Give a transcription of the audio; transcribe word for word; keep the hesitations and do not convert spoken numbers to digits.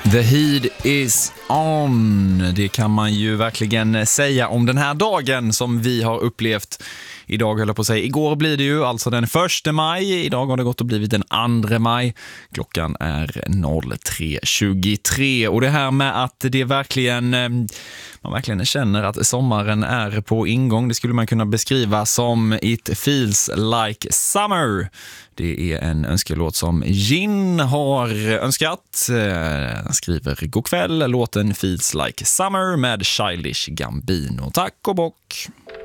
The heat is on. Det kan man ju verkligen säga om den här dagen som vi har upplevt. Idag höll jag på att säga, igår blir det ju alltså den första maj. Idag har det gått och blivit den andra maj. Klockan är tre tjugotre. Och det här med att det verkligen, man verkligen känner att sommaren är på ingång. Det skulle man kunna beskriva som It feels like summer. Det är en önskelåt som Jin har önskat. Han skriver god kväll. Låten Feels like summer med Childish Gambino. Tack och bock.